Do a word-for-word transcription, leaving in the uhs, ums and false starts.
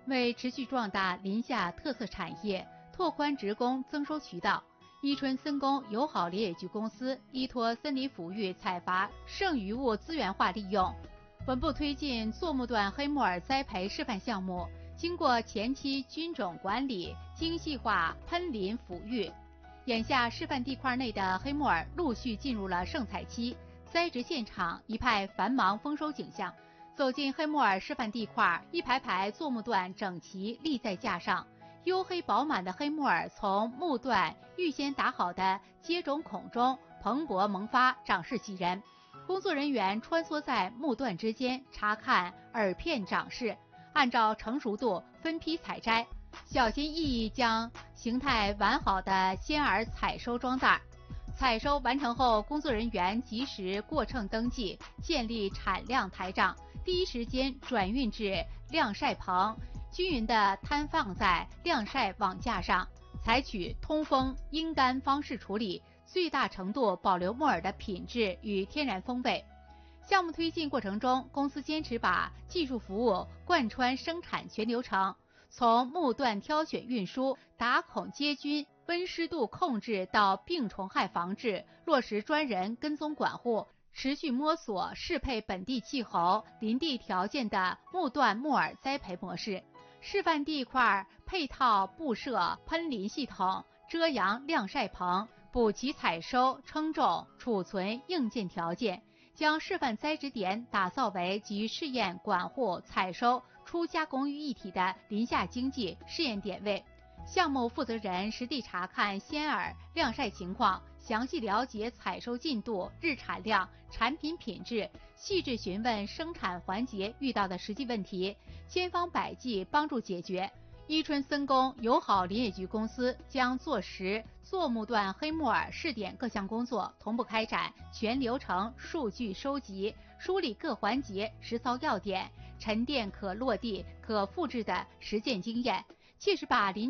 为持续壮大临夏特色产业，拓宽职工增收渠道，伊春森工友好林业局公司依托森林抚育采伐剩余物资源化利用，稳步推进作木段黑木耳栽培示范项目。经过前期菌种管理、精细化喷淋抚育，眼下示范地块内的黑木耳陆续进入了盛采期，栽植现场一派繁忙丰收景象。走进黑木耳示范地块，一排排作木段整齐立在架上，黝黑饱满的黑木耳从木段预先打好的接种孔中蓬勃萌发，长势喜人。工作人员穿梭在木段之间，查看耳片长势，按照成熟度分批采摘，小心翼翼将形态完好的鲜耳采收装袋。采收完成后，工作人员及时过秤登记，建立产量台账，第一时间转运至晾晒棚，均匀地摊放在晾晒网架上，采取通风阴干方式处理，最大程度保留木耳的品质与天然风味。项目推进过程中，公司坚持把技术服务贯穿生产全流程，从木段挑选运输、打孔接菌、温湿度控制到病虫害防治，落实专人跟踪管护，持续摸索适配本地气候、林地条件的木段木耳栽培模式。示范地块配套布设喷淋系统、遮阳晾晒棚，补齐采收、称重、储存硬件条件，将示范栽植点打造为集试验、管护、采收、初加工于一体的林夏经济试验点位。项目负责人实地查看鲜耳晾晒情况，详细了解采收进度、日产量、产品品质，细致询问生产环节遇到的实际问题，千方百计帮助解决。伊春森工友好林业局公司将做实作木段黑木耳试点各项工作，同步开展全流程数据收集，梳理各环节实操要点，沉淀可落地、可复制的实践经验，切实把林